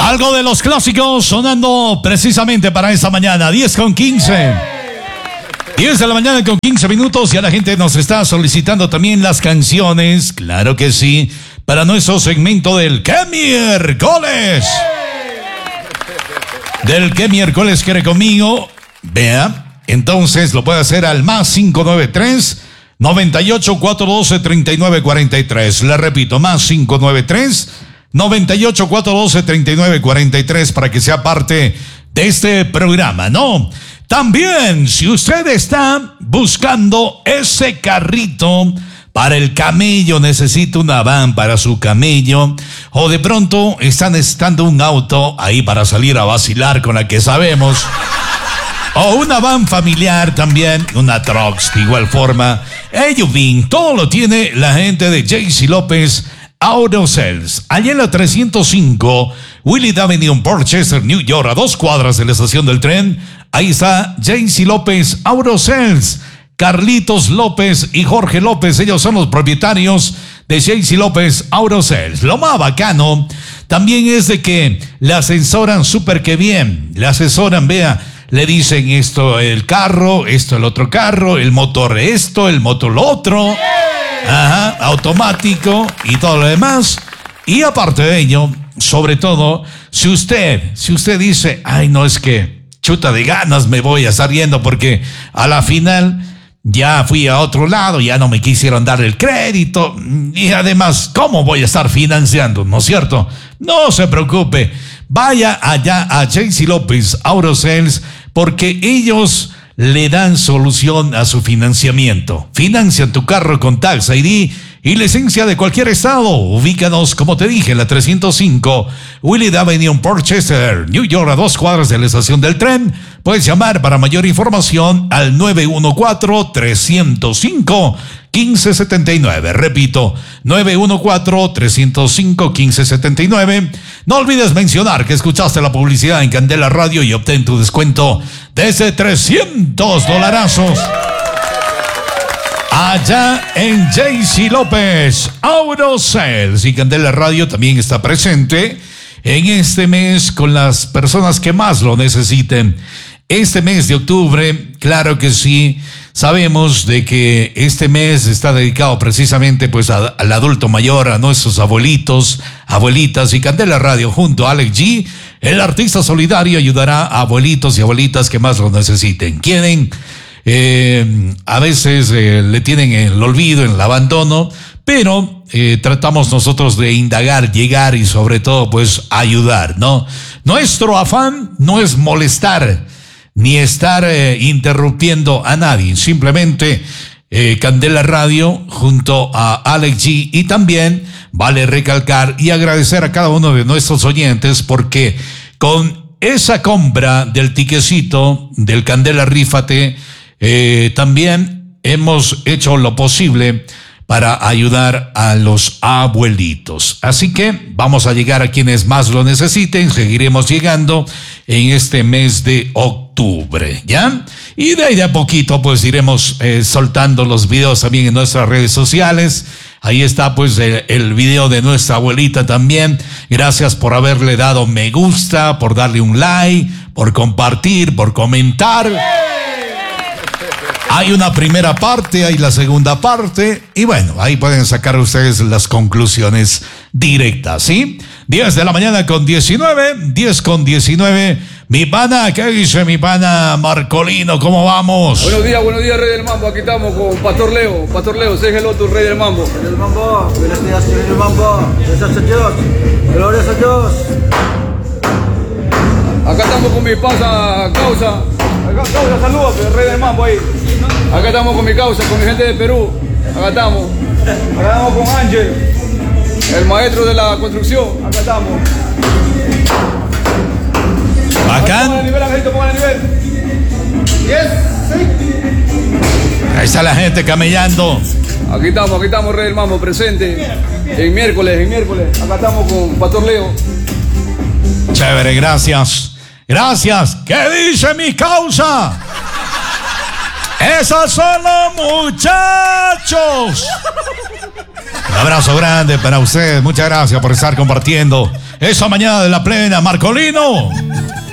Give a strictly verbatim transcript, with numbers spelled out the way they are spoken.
Algo de los clásicos sonando precisamente para esta mañana, diez con quince. diez de la mañana con quince minutos. Ya la gente nos está solicitando también las canciones, claro que sí, para nuestro segmento del ¿Qué miércoles? Del ¿Qué miércoles quiere conmigo? Vea, entonces lo puede hacer al más cinco nueve tres, noventa y ocho, cuatrocientos doce, treinta y nueve cuarenta y tres. Le repito, más cinco nueve tres, noventa y ocho, cuatrocientos doce, treinta y nueve cuarenta y tres para que sea parte de este programa, ¿no? También, si usted está buscando ese carrito para el camello, necesita una van para su camello, o de pronto está necesitando un auto ahí para salir a vacilar con la que sabemos, o una van familiar también, una Trox de igual forma, ello bien, todo lo tiene la gente de J C López Auto Sales. Allá en la trescientos cinco, Willard Avenue en Port Chester, New York, a dos cuadras de la estación del tren. Ahí está J C López Auto Sales. Carlitos López y Jorge López, ellos son los propietarios de J C López Auto Sales. Lo más bacano también es de que le asesoran súper que bien. Le asesoran, vea, le dicen esto el carro, esto el otro carro, el motor esto, el motor lo otro. Ajá, automático y todo lo demás. Y aparte de ello, sobre todo, si usted, si usted dice, ay, no, es que chuta de ganas me voy a estar yendo porque a la final ya fui a otro lado, ya no me quisieron dar el crédito y además, ¿cómo voy a estar financiando? ¿No es cierto? No se preocupe, vaya allá a J C López Auto Sales porque ellos le dan solución a su financiamiento. Financia tu carro con Tax I D y licencia de cualquier estado. Ubícanos, como te dije, en la trescientos cinco, Willard Avenue en Port Chester, New York, a dos cuadras de la estación del tren. Puedes llamar para mayor información al nueve uno cuatro, tres cero cinco, uno cinco siete nueve. Repito, nueve uno cuatro, tres cero cinco, uno cinco siete nueve. No olvides mencionar que escuchaste la publicidad en Candela Radio y obtén tu descuento desde trescientos dolarazos. Allá en J C López Auto Sales. Y Candela Radio también está presente en este mes con las personas que más lo necesiten. Este mes de octubre, claro que sí, sabemos de que este mes está dedicado precisamente pues a, al adulto mayor, a nuestros abuelitos, abuelitas, y Candela Radio junto a Alex G, el artista solidario, ayudará a abuelitos y abuelitas que más lo necesiten. Quieren, eh, a veces eh, le tienen en el olvido, en el abandono, pero eh, tratamos nosotros de indagar, llegar y sobre todo pues ayudar, ¿no? Nuestro afán no es molestar ni estar eh, interrumpiendo a nadie, simplemente eh, Candela Radio junto a Alex G, y también vale recalcar y agradecer a cada uno de nuestros oyentes porque con esa compra del tiquecito del Candela Rífate eh, también hemos hecho lo posible para ayudar a los abuelitos. Así que vamos a llegar a quienes más lo necesiten, seguiremos llegando en este mes de octubre, ¿ya? Y de ahí de a poquito pues iremos eh, soltando los videos también en nuestras redes sociales. Ahí está pues el, el video de nuestra abuelita también. Gracias por haberle dado me gusta, por darle un like, por compartir, por comentar. Hay una primera parte, hay la segunda parte, y bueno, ahí pueden sacar ustedes las conclusiones directas, ¿sí? diez de la mañana con diecinueve, diez con diecinueve. Mi pana, ¿qué dice mi pana Marcolino? ¿Cómo vamos? Buenos días, buenos días, Rey del Mambo. Aquí estamos con Pastor Leo. Pastor Leo, say hello to Rey del Mambo. Rey del Mambo, buenos días, Rey del Mambo. Gracias a Dios, glorias a Dios. Acá estamos con mi pasa causa. Acá, causa, saludos, Rey del Mambo ahí. Acá estamos con mi causa, con mi gente de Perú. Acá estamos. Acá estamos con Ángel, el maestro de la construcción. Acá estamos. Bacán. Pongan el nivel, Angelito, pongan el nivel. Yes, sí. Ahí está la gente camellando. Aquí estamos, aquí estamos, Rey del Mambo, presente. En miércoles, en miércoles. Acá estamos con Pastor Leo. Chévere, gracias. Gracias. ¿Qué dice mi causa? ¡Esos son los muchachos! Un abrazo grande para ustedes. Muchas gracias por estar compartiendo Esa mañana de la plena, Marcolino.